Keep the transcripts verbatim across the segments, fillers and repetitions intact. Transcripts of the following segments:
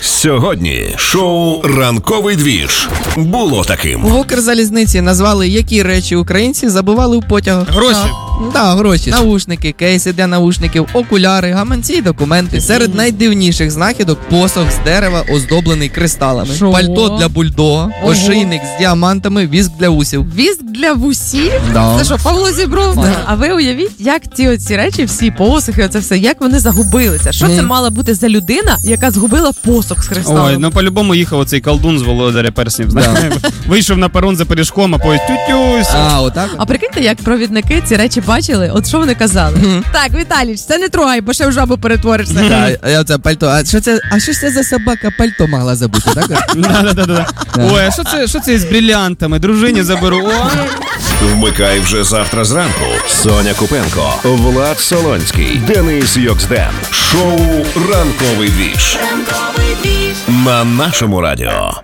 Сьогодні шоу «Ранковий двіж» було таким. В Укрзалізниці назвали, які речі українці забували в потягах. Гроші. Так, гроші. Наушники, кейси для наушників, окуляри, гаманці і документи. Серед найдивніших знахідок посох з дерева, оздоблений кристалами. Шо? Пальто для бульдога, Ого. ошийник з діамантами, віск для усів. Віск для вусів? Да. Це що, Павло Зібров? Да. А ви уявіть, як ці оці речі, всі посохи, оце все, як вони загубилися? Що це Мгм. мала бути за людина, яка згубила посох з кристалом? Ой, ну по-любому їхав оцей колдун з Володаря перснів, знаєш. Вийшов на перон за пиріжком, а потім тютюсь. А, отак? А прикиньте, як провідники ці речі бачили, от що вони казали? Мгм. Так, Віталіч, це не трогай, бо ще в жабу перетворишся. Так, а я це пальто. А що це? А що це за собака пальто могла забути, так? Да-да-да. Ой, а що це, що це з брилянтами? Дружині заберу. О! Вмикай вже завтра зранку. Соня Купенко, Влад Солонський, Денис Йоксден. Шоу «Ранковий двіж» на нашому радіо.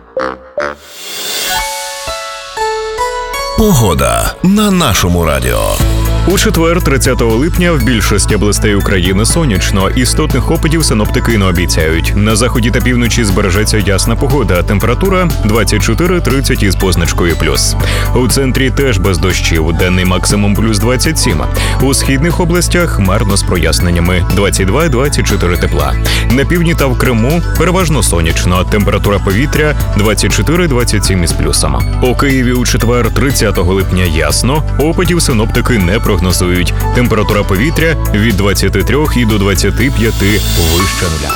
Погода на нашому радіо. У четвер, тридцятого липня, в більшості областей України сонячно. Істотних опадів синоптики не обіцяють. На заході та півночі збережеться ясна погода. Температура двадцять чотири тридцять із позначкою плюс. У центрі теж без дощів. Денний максимум плюс двадцять сім. У східних областях хмарно з проясненнями. двадцять два двадцять чотири тепла. На півдні та в Криму переважно сонячно. Температура повітря двадцять чотири двадцять сім із плюсом. У Києві у четвер, тридцятого липня ясно. Опадів синоптики не прогнозують. Прогнозують. Температура повітря від двадцяти трьох і до двадцяти п'яти вище нуля.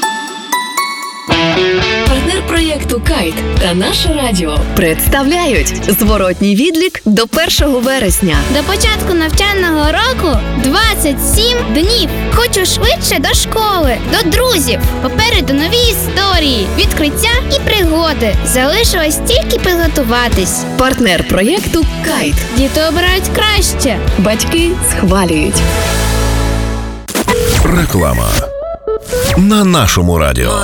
Партнер проєкту «Кайт» та наше радіо представляють зворотній відлік до першого вересня. До початку навчального року двадцять сім днів. Хочу швидше до школи, до друзів. Попереду нові історії, відкриття і пригоди. Залишилось тільки підготуватись. Партнер проєкту «Кайт». Діти обирають краще. Батьки схвалюють. Реклама на нашому радіо.